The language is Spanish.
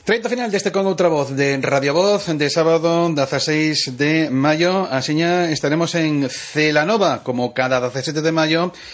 30 final deste con outra voz de Radio Voz de sábado 16 de maio. Asiña estaremos en Celanova como cada 17 de maio